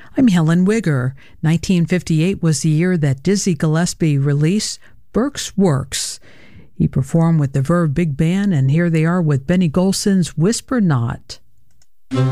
I'm Helen Wigger. 1958 was the year that Dizzy Gillespie released Burke's Works. He performed with the Verve Big Band, and here they are with Benny Golson's Whisper Not.